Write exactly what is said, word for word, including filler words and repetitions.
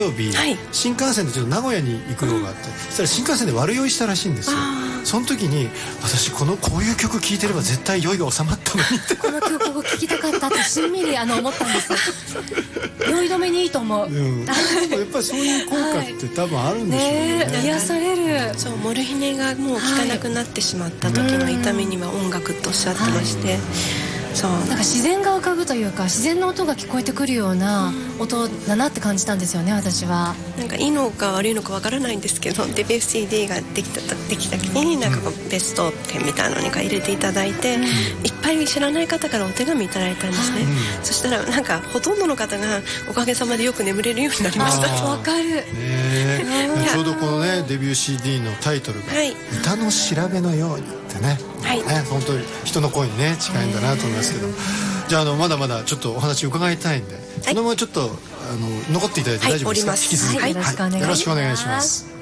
曜日、はい、新幹線でちょっと名古屋に行くのがあって、うん、そしたら新幹線で悪酔いしたらしいんですよ。その時に私このこういう曲聴いてれば絶対酔いが収まったのにってこの曲を聴きたかったってしんみりあの思ったんですよ。酔い止めにいいと思う、うん、 やっぱりそういう効果って多分あるんでしょうね、 ね、癒される。 そう、モルヒネがもう効かなくなってしまった時の痛みには音楽とおっしゃってまして、はい、そうなんか自然が浮かぶというか自然の音が聞こえてくるような音だなって感じたんですよね、私は。 なんかいいのか悪いのかわからないんですけど、デビュー シーディー ができたできた時になんかこうベストテンみたいなのに入れていただいて、うん、いっぱい知らない方からお手紙いただいたんですね、うん、そしたらなんかほとんどの方がおかげさまでよく眠れるようになりました。 わかる、ね、 ちょうどこのねデビュー シーディー のタイトルが、はい、歌の調べのようにってね、はい、ね、本当に人の声にね近いんだなと思いますけど、じゃあ、あのまだまだちょっとお話伺いたいんで、はい、そのままちょっとあの残っていただいて大丈夫ですか？ はい、 引き続き、 はい、よろしくお願いします。 よろしくお願いします。